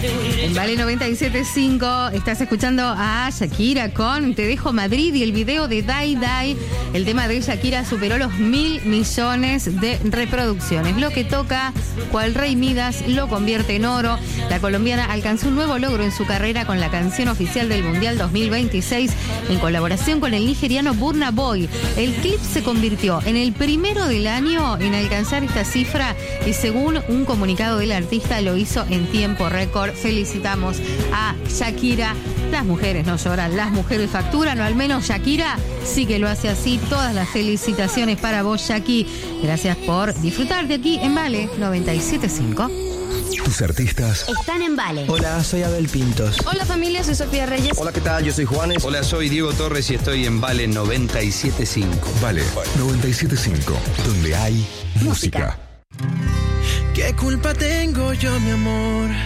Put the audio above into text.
En Vale 97.5 estás escuchando a Shakira con Te Dejo Madrid y el video de Dai Dai. El tema de Shakira superó los 1.000 millones de reproducciones. Lo que toca, cual Rey Midas, lo convierte en oro. La colombiana alcanzó un nuevo logro en su carrera con la canción oficial del Mundial 2026 en colaboración con el nigeriano Burna Boy. El clip se convirtió en el primero del año en alcanzar esta cifra y según un comunicado del artista lo hizo en tiempo récord. Felicitamos a Shakira. Las mujeres no lloran, las mujeres facturan, o al menos Shakira sí que lo hace así. Todas las felicitaciones para vos, Shaki. Gracias por disfrutar de aquí en Vale 97.5. Tus artistas están en Vale. Hola, soy Abel Pintos. Hola familia, soy Sofía Reyes. Hola, ¿qué tal? Yo soy Juanes. Hola, soy Diego Torres y estoy en Vale 97.5. Vale 97.5, donde hay música. ¿Qué culpa tengo yo, mi amor?